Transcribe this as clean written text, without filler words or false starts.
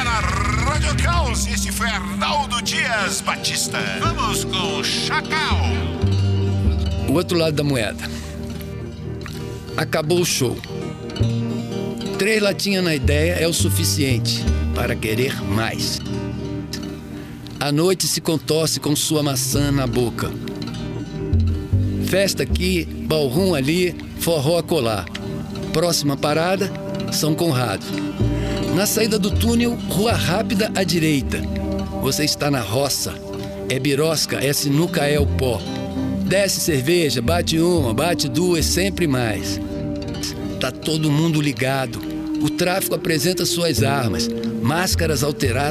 programa na Rádio Caos. Este foi Arnaldo Dias Batista. Vamos com Chacal. O outro lado da moeda. Acabou o show. 3 latinhas na ideia é o suficiente para querer mais. A noite se contorce com sua maçã na boca. Festa aqui, ballroom ali, forró acolá. Próxima parada, São Conrado. Na saída do túnel, rua rápida à direita. Você está na roça. É birosca, é sinuca, é o pó. Desce cerveja, bate uma, bate duas, sempre mais. Tá todo mundo ligado. O tráfico apresenta suas armas, máscaras alteradas.